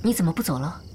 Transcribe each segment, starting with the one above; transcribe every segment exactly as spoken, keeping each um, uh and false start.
你怎么不走了？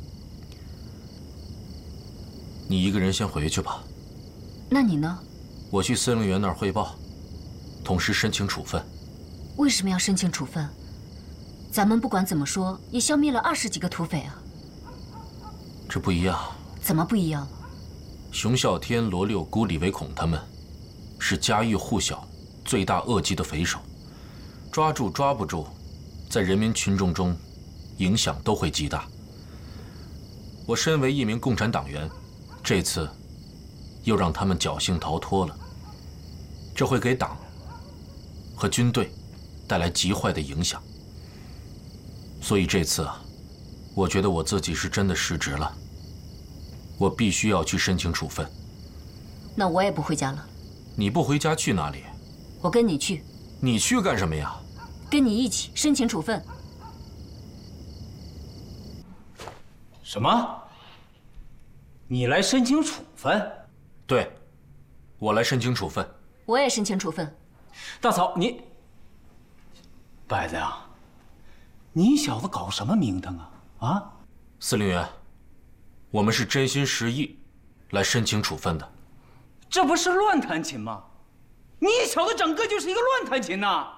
你一个人先回去吧。 那你呢？ 我去司令员那儿汇报，同时申请处分。 为什么要申请处分？咱们不管怎么说，也消灭了二十几个土匪啊。 这不一样。 怎么不一样了？ 熊啸天、罗六姑、李维孔他们，是家喻户晓、罪大恶极的匪首，抓住抓不住，在人民群众中，影响都会极大。我身为一名共产党员，这次又让他们侥幸逃脱了，这会给党和军队带来极坏的影响。所以这次啊，我觉得我自己是真的失职了，我必须要去申请处分。 那我也不回家了。 你不回家去哪里？ 我跟你去。 你去干什么呀？ 跟你一起申请处分。 什么？你来申请处分？ 对，我来申请处分。 我也申请处分。 大嫂，你，摆子呀，你小子搞什么名堂啊？啊！ 司令员，我们是真心实意来申请处分的。 这不是乱弹琴吗？你小子整个就是一个乱弹琴呐！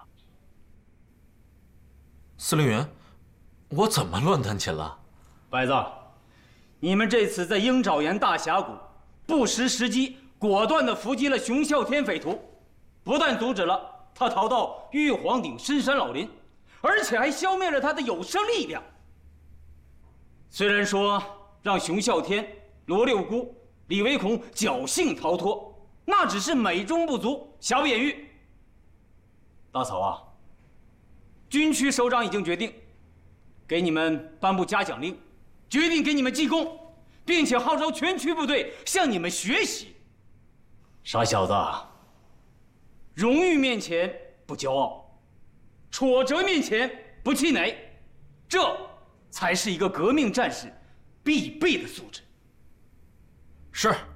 司令员，我怎么乱弹琴了？ 摆子，你们这次在鹰爪岩大峡谷不失时机，果断地伏击了熊啸天匪徒，不但阻止了他逃到玉皇顶深山老林，而且还消灭了他的有生力量。虽然说让熊啸天、罗六姑、李维孔侥幸逃脱，那只是美中不足，瑕不掩瑜。大嫂啊，军区首长已经决定，给你们颁布嘉奖令，决定给你们记功，并且号召全区部队向你们学习。傻小子，荣誉面前不骄傲，挫折面前不气馁，这才是一个革命战士必备的素质。 是。